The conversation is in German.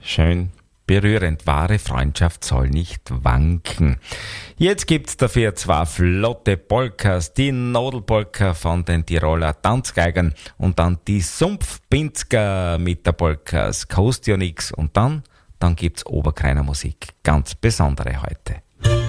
Schön berührend. Wahre Freundschaft soll nicht wanken. Jetzt gibt's dafür 2 flotte Polkas. Die Nodelpolka von den Tiroler Tanzgeigern und dann die Sumpfpinzger mit der Polkas. Kostet ja nix. Und dann gibt's Oberkreiner Musik. Ganz besondere heute.